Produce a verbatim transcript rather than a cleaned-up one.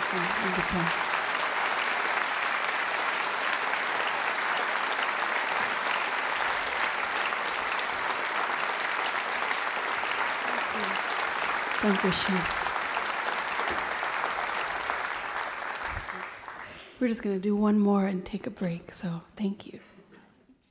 Dankeschön. We're just going to do one more and take a break, so thank you.